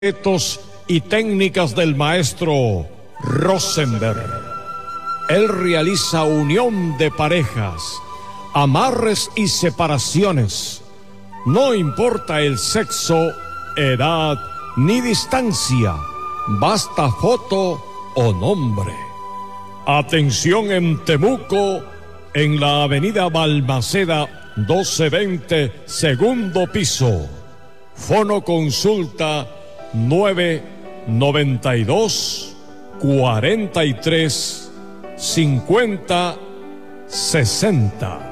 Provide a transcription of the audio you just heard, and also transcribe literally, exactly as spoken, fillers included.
Secretos y técnicas del maestro Rosenberg. Él realiza unión de parejas, amarres y separaciones. No importa el sexo, edad ni distancia, basta foto o nombre. Atención en Temuco, en la avenida Balmaceda doce veinte, segundo piso. Fono consulta nueve noventa y dos, cuarenta y tres, cincuenta, sesenta.